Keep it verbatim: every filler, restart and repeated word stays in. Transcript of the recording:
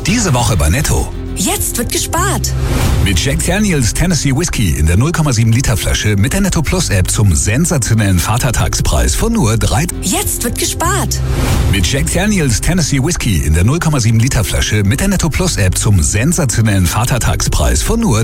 Diese Woche bei Netto. Jetzt wird gespart. Mit Jack Daniels Tennessee Whiskey in der null Komma sieben Liter Flasche mit der Netto Plus App zum sensationellen Vatertagspreis von nur drei. Jetzt wird gespart. Mit Jack Daniels Tennessee Whiskey in der null Komma sieben Liter Flasche mit der Netto Plus App zum sensationellen Vatertagspreis von nur